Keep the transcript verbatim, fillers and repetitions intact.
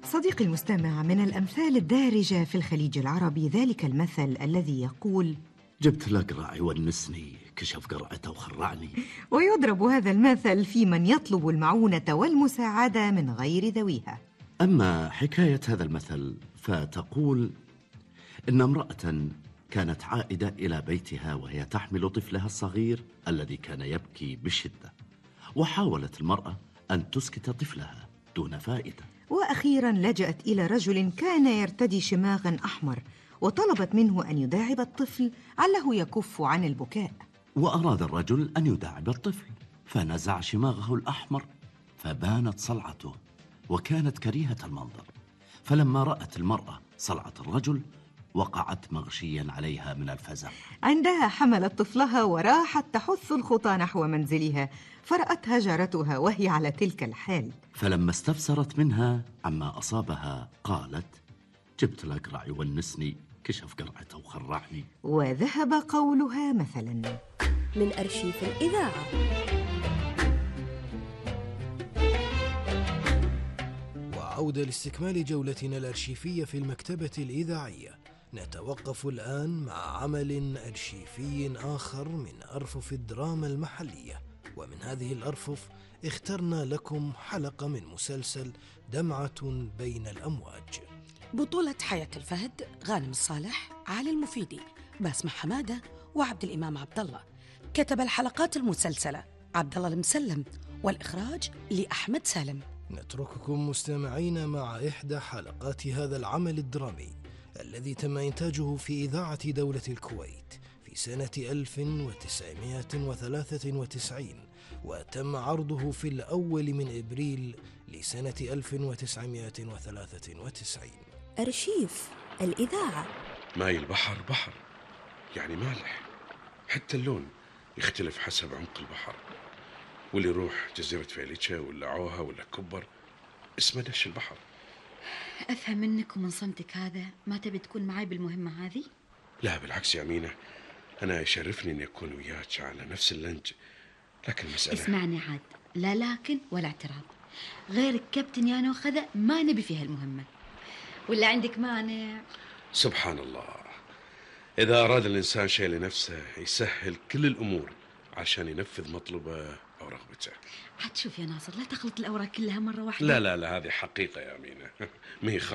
صديقي المستمع، من الأمثال الدارجة في الخليج العربي ذلك المثل الذي يقول: جبت الأقرع يونسني، كشف قرعته وخرعني. ويضرب هذا المثل في من يطلب المعونة والمساعدة من غير ذويها. أما حكاية هذا المثل فتقول إن امرأة كانت عائدة إلى بيتها وهي تحمل طفلها الصغير الذي كان يبكي بشدة، وحاولت المرأة أن تسكت طفلها دون فائدة. وأخيرا لجأت إلى رجل كان يرتدي شماغا أحمر، وطلبت منه أن يداعب الطفل عله يكف عن البكاء. وأراد الرجل أن يداعب الطفل، فنزع شماغه الأحمر فبانت صلعته، وكانت كريهة المنظر. فلما رأت المرأة صلعة الرجل وقعت مغشيا عليها من الفزع. عندها حملت طفلها وراحت تحث الخطى نحو منزلها، فرأتها جارتها وهي على تلك الحال. فلما استفسرت منها عما أصابها قالت: جبت الأقرع يونسني، كشف قرعته وخرعني. وذهب قولها مثلا. من أرشيف الإذاعة. وعودة لاستكمال جولتنا الأرشيفية في المكتبة الإذاعية. نتوقف الآن مع عمل أرشيفي آخر من أرفف الدراما المحلية، ومن هذه الأرفف اخترنا لكم حلقة من مسلسل دمعة بين الأمواج. بطولة حياة الفهد، غانم الصالح، علي المفيدي، باسمة حمادة، وعبد الإمام عبد الله. كتب الحلقات المسلسلة عبد الله المسلم، والإخراج لأحمد سالم. نترككم مستمعين مع إحدى حلقات هذا العمل الدرامي الذي تم إنتاجه في إذاعة دولة الكويت في سنة ألف وتسعمائة وثلاثة وتسعين، وتم عرضه في الأول من إبريل لسنة ألف وتسعمائة وثلاثة وتسعين. أرشيف الإذاعة. ماي البحر بحر، يعني مالح، حتى اللون يختلف حسب عمق البحر. واللي يروح جزيرة فيليتشا ولا عوها ولا كبر اسمه دش البحر. أفهم منك ومن صمتك هذا ما تبي تكون معي بالمهمة هذه؟ لا بالعكس يا أمينة، أنا يشرفني أن أكون وياك على نفس اللنج، لكن المسألة... اسمعني عاد، لا لكن ولا اعتراض. غير الكابتن يانو خذا ما نبي فيها المهمة، ولا عندك مانع؟ سبحان الله، إذا أراد الإنسان شيء لنفسه يسهل كل الأمور عشان ينفذ مطلبه أو رغبته. عاد شوف يا ناصر، لا تخلط الأوراق كلها مرة واحدة. لا لا لا، هذه حقيقة يا أمينة. مي